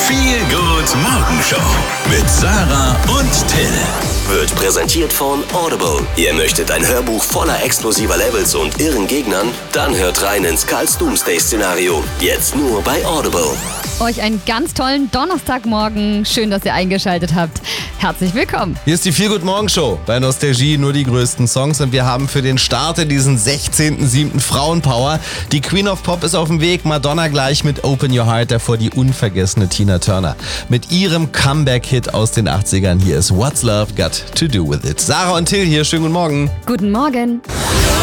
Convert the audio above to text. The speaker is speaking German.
Feel Good Morgenshow mit Sarah und Till. Wird präsentiert von Audible. Ihr möchtet ein Hörbuch voller explosiver Levels und irren Gegnern? Dann hört rein ins Karls Doomsday-Szenario. Jetzt nur bei Audible. Euch einen ganz tollen Donnerstagmorgen. Schön, dass ihr eingeschaltet habt. Herzlich willkommen. Hier ist die Feel Good Morgenshow. Bei Nostalgie nur die größten Songs und wir haben für den Start in diesen 16.07. Frauenpower. Die Queen of Pop ist auf dem Weg. Madonna gleich mit Open Your Heart, davor die unvergessene Tina Turner. Mit ihrem Comeback-Hit aus den 80ern. Hier ist What's Love Got to Do With It. Sarah und Till hier, schönen guten Morgen. Guten Morgen.